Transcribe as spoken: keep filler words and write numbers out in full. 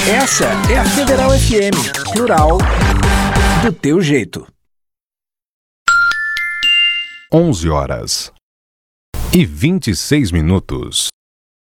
Essa é a Federal F M, plural, do teu jeito. onze horas e vinte e seis minutos.